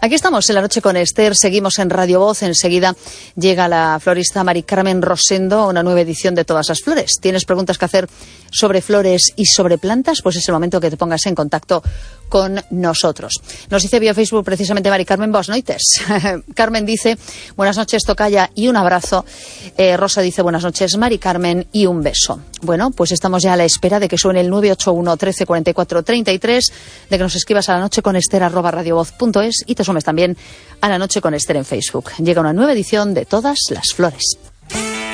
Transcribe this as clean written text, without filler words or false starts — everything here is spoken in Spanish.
Aquí estamos en La Noche con Esther, seguimos en Radio Voz, enseguida llega la florista Mari Carmen Rosendo a una nueva edición de Todas las Flores. ¿Tienes preguntas que hacer sobre flores y sobre plantas? Pues es el momento que te pongas en contacto con nosotros. Nos dice vía Facebook precisamente Mari Carmen, buenas noches. Carmen dice, buenas noches tocaya y un abrazo. Rosa dice, buenas noches Mari Carmen y un beso. Bueno, pues estamos ya a la espera de que suene el 981 13 44 33, de que nos escribas a lanocheconester@radiovoz.es y te sumes también a La Noche con Esther en Facebook. Llega una nueva edición de Todas las Flores.